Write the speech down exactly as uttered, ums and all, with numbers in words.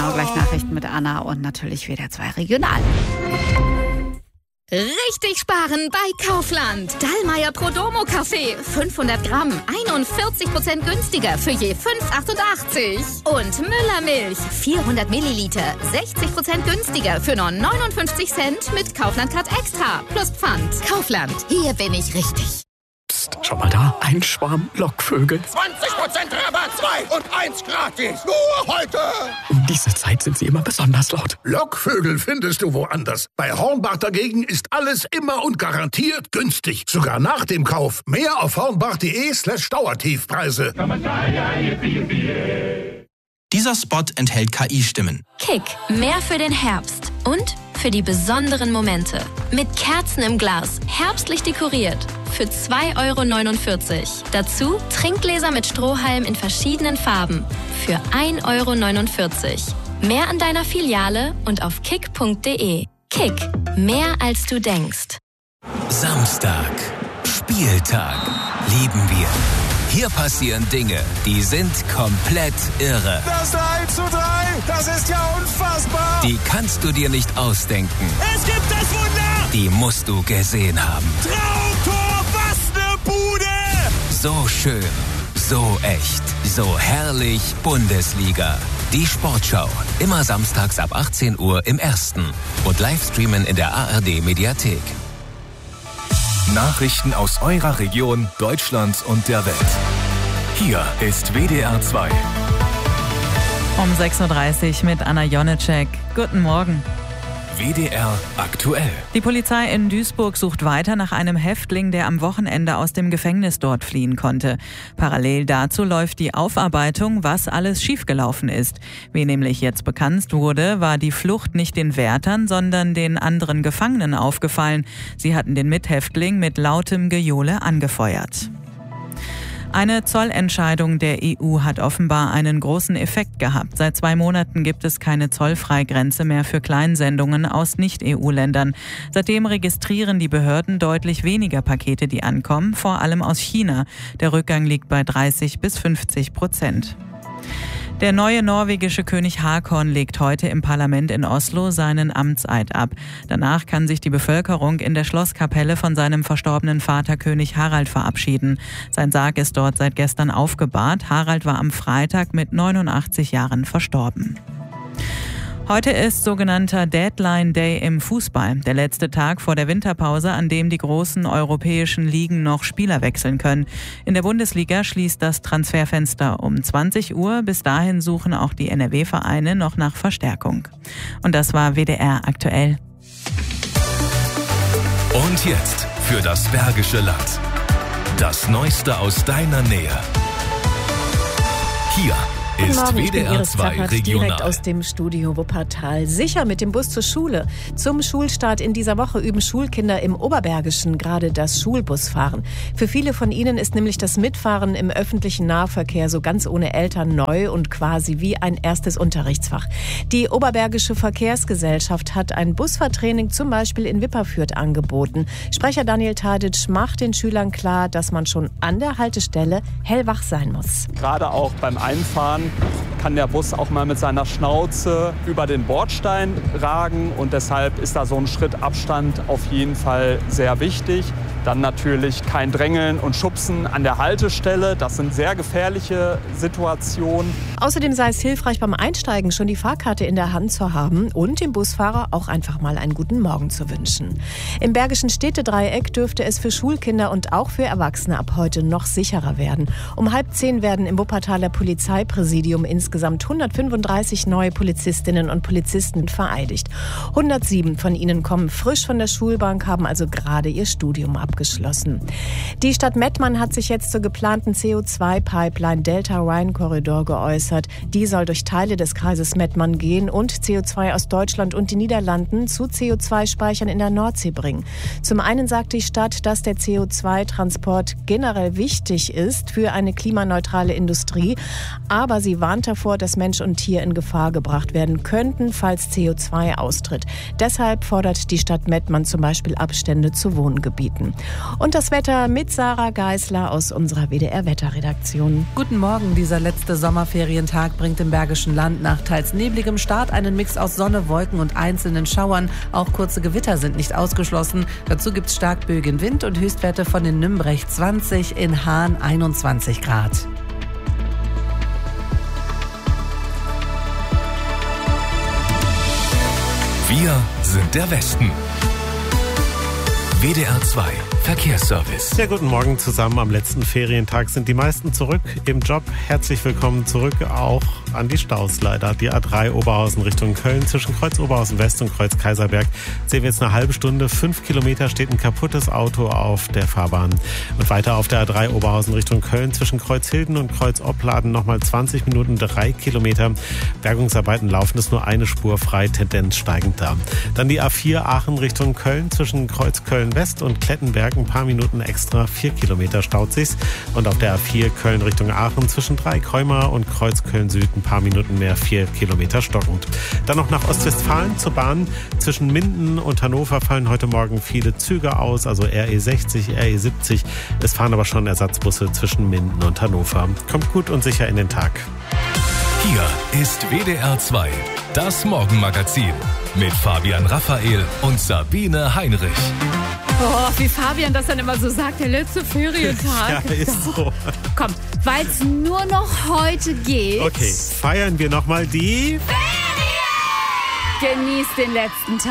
Genau, gleich Nachrichten mit Anna und natürlich W D R zwei Regional. Richtig sparen bei Kaufland. Dallmayr Prodomo Kaffee. fünfhundert Gramm. einundvierzig Prozent günstiger für je fünf Euro achtundachtzig. Und Müllermilch. vierhundert Milliliter. sechzig Prozent günstiger für nur neunundfünfzig Cent mit Kaufland Card Extra. Plus Pfand. Kaufland. Hier bin ich richtig. Psst, schau mal da. Ein Schwarm Lockvögel. zwanzig Prozent Rabatt, zwei und eins gratis. Nur heute. Um diese Zeit sind sie immer besonders laut. Lockvögel findest du woanders. Bei Hornbach dagegen ist alles immer und garantiert günstig. Sogar nach dem Kauf. Mehr auf hornbach.de slash Dauertiefpreise. Dieser Spot enthält K I-Stimmen. Kick, mehr für den Herbst und für die besonderen Momente. Mit Kerzen im Glas, herbstlich dekoriert. Für zwei Euro neunundvierzig. Dazu Trinkgläser mit Strohhalm in verschiedenen Farben. Für ein Euro neunundvierzig. Mehr an deiner Filiale und auf kick punkt de. Kick, mehr als du denkst. Samstag, Spieltag, lieben wir. Hier passieren Dinge, die sind komplett irre. Das drei zu drei, das ist ja unfassbar. Die kannst du dir nicht ausdenken. Es gibt das Wunder. Die musst du gesehen haben. Traumtor, was ne Bude. So schön, so echt, so herrlich Bundesliga. Die Sportschau, immer samstags ab achtzehn Uhr im Ersten und Livestreamen in der A R D-Mediathek. Nachrichten aus eurer Region, Deutschland und der Welt. Hier ist W D R zwei. Um sechs Uhr dreißig mit Anna Jonitschek. Guten Morgen. W D R aktuell. Die Polizei in Duisburg sucht weiter nach einem Häftling, der am Wochenende aus dem Gefängnis dort fliehen konnte. Parallel dazu läuft die Aufarbeitung, was alles schiefgelaufen ist. Wie nämlich jetzt bekannt wurde, war die Flucht nicht den Wärtern, sondern den anderen Gefangenen aufgefallen. Sie hatten den Mithäftling mit lautem Gejohle angefeuert. Eine Zollentscheidung der E U hat offenbar einen großen Effekt gehabt. Seit zwei Monaten gibt es keine Zollfreigrenze mehr für Kleinsendungen aus Nicht-E U-Ländern. Seitdem registrieren die Behörden deutlich weniger Pakete, die ankommen, vor allem aus China. Der Rückgang liegt bei dreißig bis fünfzig Prozent. Der neue norwegische König Haakon legt heute im Parlament in Oslo seinen Amtseid ab. Danach kann sich die Bevölkerung in der Schlosskapelle von seinem verstorbenen Vater König Harald verabschieden. Sein Sarg ist dort seit gestern aufgebahrt. Harald war am Freitag mit neunundachtzig Jahren verstorben. Heute ist sogenannter Deadline Day im Fußball, der letzte Tag vor der Winterpause, an dem die großen europäischen Ligen noch Spieler wechseln können. In der Bundesliga schließt das Transferfenster um zwanzig Uhr. Bis dahin suchen auch die N R W-Vereine noch nach Verstärkung. Und das war W D R aktuell. Und jetzt für das Bergische Land. Das Neueste aus deiner Nähe. Hier ist W D R zwei Regional. Direkt aus dem Studio Wuppertal. Sicher mit dem Bus zur Schule. Zum Schulstart in dieser Woche üben Schulkinder im Oberbergischen gerade das Schulbusfahren. Für viele von ihnen ist nämlich das Mitfahren im öffentlichen Nahverkehr so ganz ohne Eltern neu und quasi wie ein erstes Unterrichtsfach. Die Oberbergische Verkehrsgesellschaft hat ein Busfahrtraining zum Beispiel in Wipperfürth angeboten. Sprecher Daniel Tadic macht den Schülern klar, dass man schon an der Haltestelle hellwach sein muss. Gerade auch beim Einfahren kann der Bus auch mal mit seiner Schnauze über den Bordstein ragen und deshalb ist da so ein Schritt Abstand auf jeden Fall sehr wichtig. Dann natürlich kein Drängeln und Schubsen an der Haltestelle. Das sind sehr gefährliche Situationen. Außerdem sei es hilfreich, beim Einsteigen schon die Fahrkarte in der Hand zu haben und dem Busfahrer auch einfach mal einen guten Morgen zu wünschen. Im Bergischen Städtedreieck dürfte es für Schulkinder und auch für Erwachsene ab heute noch sicherer werden. Um halb zehn werden im Wuppertaler Polizeipräsidium insgesamt hundertfünfunddreißig neue Polizistinnen und Polizisten vereidigt. hundertsieben von ihnen kommen frisch von der Schulbank, haben also gerade ihr Studium abgeschlossen. Die Stadt Mettmann hat sich jetzt zur geplanten C O zwei Pipeline Delta-Rhein-Korridor geäußert. Die soll durch Teile des Kreises Mettmann gehen und C O zwei aus Deutschland und den Niederlanden zu C O zwei Speichern in der Nordsee bringen. Zum einen sagt die Stadt, dass der C O zwei Transport generell wichtig ist für eine klimaneutrale Industrie, aber sie warnt davor, dass Mensch und Tier in Gefahr gebracht werden könnten, falls C O zwei austritt. Deshalb fordert die Stadt Mettmann zum Beispiel Abstände zu Wohngebieten. Und das Wetter mit Sarah Geisler aus unserer W D R-Wetterredaktion. Guten Morgen. Dieser letzte Sommerferientag bringt im Bergischen Land nach teils nebligem Start einen Mix aus Sonne, Wolken und einzelnen Schauern. Auch kurze Gewitter sind nicht ausgeschlossen. Dazu gibt es stark böigen Wind und Höchstwerte von in Nümbrecht zwanzig, in Hahn einundzwanzig Grad. Wir sind der Westen. W D R zwei Verkehrsservice. Ja, guten Morgen zusammen. Am letzten Ferientag sind die meisten zurück im Job. Herzlich willkommen zurück auch an die Staus leider. Die A drei Oberhausen Richtung Köln zwischen Kreuz Oberhausen West und Kreuz Kaiserberg sehen wir jetzt eine halbe Stunde. Fünf Kilometer steht ein kaputtes Auto auf der Fahrbahn. Und weiter auf der A drei Oberhausen Richtung Köln zwischen Kreuz Hilden und Kreuz Opladen nochmal zwanzig Minuten, drei Kilometer. Bergungsarbeiten laufen, ist nur eine Spur frei, Tendenz steigend da. Dann die A vier Aachen Richtung Köln zwischen Kreuz Köln West und Klettenberg ein paar Minuten extra, vier Kilometer staut sich's. Und auf der A vier Köln Richtung Aachen zwischen Dreikräumer und Kreuz Köln Süd ein paar Minuten mehr, vier Kilometer stockend. Dann noch nach Ostwestfalen zur Bahn. Zwischen Minden und Hannover fallen heute Morgen viele Züge aus, also R E sechzig, R E siebzig. Es fahren aber schon Ersatzbusse zwischen Minden und Hannover. Kommt gut und sicher in den Tag. Hier ist W D R zwei, das Morgenmagazin mit Fabian Raphael und Sabine Heinrich. Oh, wie Fabian das dann immer so sagt, der letzte Ferientag. Ja, ist so. Komm, weil es nur noch heute geht. Okay, feiern wir nochmal die Ferien! Genießt den letzten Tag.